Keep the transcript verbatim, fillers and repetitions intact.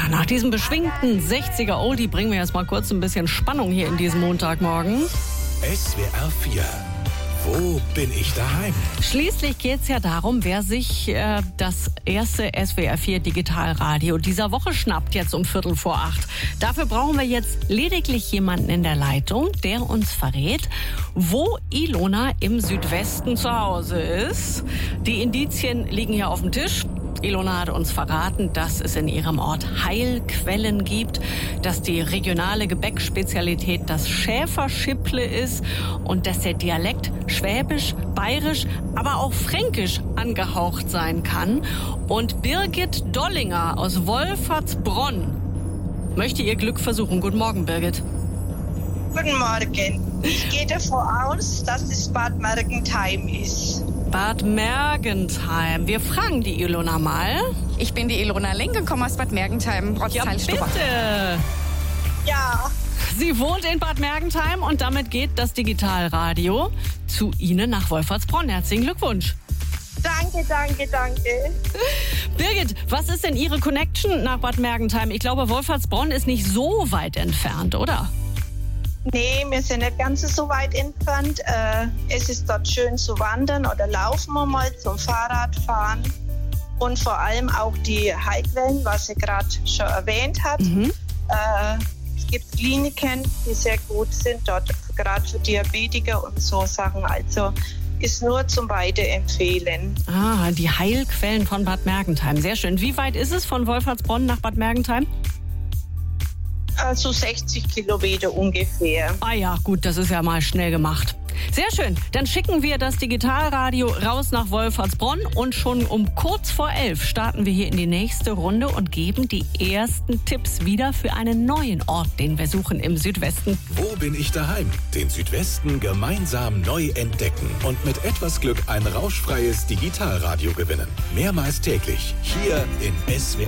Ja, nach diesem beschwingten sechziger Oldie bringen wir jetzt mal kurz ein bisschen Spannung hier in diesem Montagmorgen. S W R vier. Wo bin ich daheim? Schließlich geht es ja darum, wer sich äh, das erste S W R vier Digitalradio dieser Woche schnappt, jetzt um Viertel vor acht. Dafür brauchen wir jetzt lediglich jemanden in der Leitung, der uns verrät, wo Ilona im Südwesten zu Hause ist. Die Indizien liegen hier auf dem Tisch. Ilona hat uns verraten, dass es in ihrem Ort Heilquellen gibt, dass die regionale Gebäckspezialität das Schäferschipple ist und dass der Dialekt schwäbisch, bayerisch, aber auch fränkisch angehaucht sein kann. Und Birgit Dollinger aus Wolfertsbronn möchte ihr Glück versuchen. Guten Morgen, Birgit. Guten Morgen. Ich gehe davon aus, dass es Bad Mergentheim ist. Bad Mergentheim. Wir fragen die Ilona mal. Ich bin die Ilona Linke, komme aus Bad Mergentheim, Ja, Rotzheil-Stubach. bitte. Ja, Sie wohnt in Bad Mergentheim und damit geht das Digitalradio zu Ihnen nach Wolfertsbronn. Herzlichen Glückwunsch. danke, danke, danke. Birgit, was ist denn Ihre Connection nach Bad Mergentheim? Ich glaube, Wolfertsbronn ist nicht so weit entfernt, oder? Nee, wir sind nicht ganz so weit entfernt. Äh, es ist dort schön zu wandern oder laufen wir mal zum Fahrradfahren. Und vor allem auch die Heilquellen, was sie gerade schon erwähnt hat. Mhm. Äh, es gibt Kliniken, die sehr gut sind, dort gerade für Diabetiker und so Sachen. Also ist nur zum Weiterempfehlen. Ah, die Heilquellen von Bad Mergentheim. Sehr schön. Wie weit ist es von Wolfertsbronn nach Bad Mergentheim? Also sechzig Kilometer ungefähr. Ah ja, gut, das ist ja mal schnell gemacht. Sehr schön. Dann schicken wir das Digitalradio raus nach Wolfertsbronn und schon um kurz vor elf starten wir hier in die nächste Runde und geben die ersten Tipps wieder für einen neuen Ort, den wir suchen im Südwesten. Wo bin ich daheim? Den Südwesten gemeinsam neu entdecken und mit etwas Glück ein rauschfreies Digitalradio gewinnen. Mehrmals täglich hier in S W R.